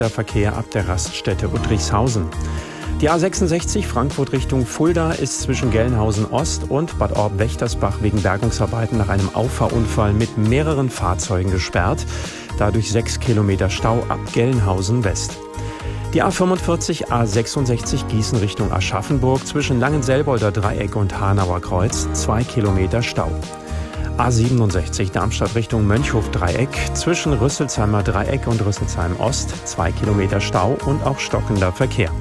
Der Verkehr ab der Raststätte Uttrichshausen. Die A66 Frankfurt Richtung Fulda ist zwischen Gelnhausen Ost und Bad Orb-Wächtersbach wegen Bergungsarbeiten nach einem Auffahrunfall mit mehreren Fahrzeugen gesperrt. Dadurch 6 Kilometer Stau ab Gelnhausen West. Die A45 A66 Gießen Richtung Aschaffenburg zwischen Langenselbolder Dreieck und Hanauer Kreuz 2 Kilometer Stau. A67 Darmstadt Richtung Mönchhof-Dreieck zwischen Rüsselsheimer Dreieck und Rüsselsheim Ost 2 Kilometer Stau und auch stockender Verkehr.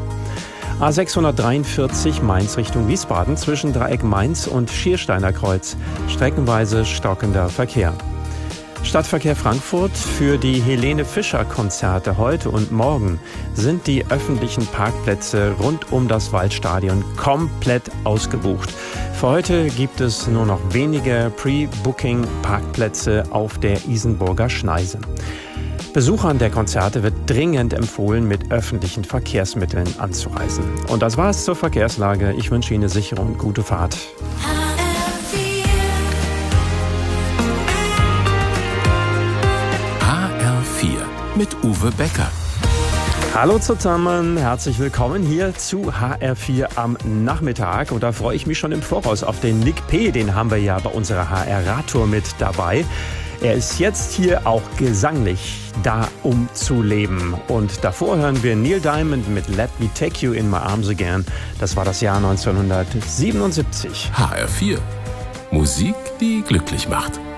A643 Mainz Richtung Wiesbaden zwischen Dreieck Mainz und Schiersteiner Kreuz streckenweise stockender Verkehr. Stadtverkehr Frankfurt: Für die Helene-Fischer-Konzerte heute und morgen sind die öffentlichen Parkplätze rund um das Waldstadion komplett ausgebucht. Für heute gibt es nur noch wenige Pre-Booking-Parkplätze auf der Isenburger Schneise. Besuchern der Konzerte wird dringend empfohlen, mit öffentlichen Verkehrsmitteln anzureisen. Und das war's zur Verkehrslage. Ich wünsche Ihnen eine sichere und gute Fahrt. Mit Uwe Becker. Hallo zusammen, herzlich willkommen hier zu HR4 am Nachmittag. Und da freue ich mich schon im Voraus auf den Nick P., den haben wir ja bei unserer HR-Radtour mit dabei. Er ist jetzt hier auch gesanglich da, um zu leben. Und davor hören wir Neil Diamond mit Let Me Take You in My Arms Again. Das war das Jahr 1977. HR4. Musik, die glücklich macht.